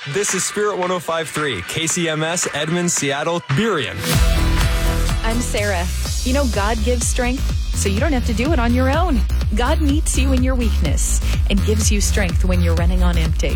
This is Spirit 105.3, KCMS, Edmond, Seattle, Burien. I'm Sarah. You know, God gives strength, so you don't have to do it on your own. God meets you in your weakness and gives you strength when you're running on empty.